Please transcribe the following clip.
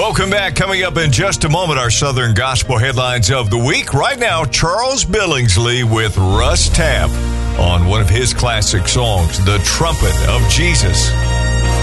Welcome back. Coming up in just a moment, our Southern Gospel headlines of the week. Right now, Charles Billingsley with Russ Taff on one of his classic songs, The Trumpet of Jesus.